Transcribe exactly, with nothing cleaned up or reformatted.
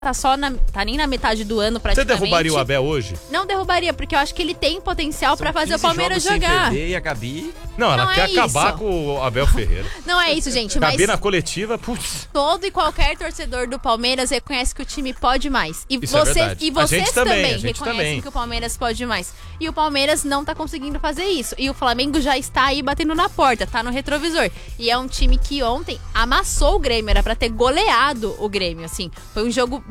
tá só na, tá nem na metade do ano praticamente. Você derrubaria o Abel hoje? Não derrubaria, porque eu acho que ele tem potencial pra fazer o Palmeiras jogar. Sem e a Gabi... Não, ela Não quer é acabar isso. com o Abel Ferreira. Não é isso, gente, mas Gabi na coletiva, putz. todo e qualquer torcedor do Palmeiras reconhece que o time pode mais. E, Isso é você, verdade. e A vocês gente também, também, a gente reconhecem também. que o Palmeiras pode mais. E o Palmeiras não tá conseguindo fazer isso. E o Flamengo já está aí batendo na porta, tá no retrovisor. E é um time que ontem amassou o Grêmio, era pra ter goleado o Grêmio, assim. Foi um jogo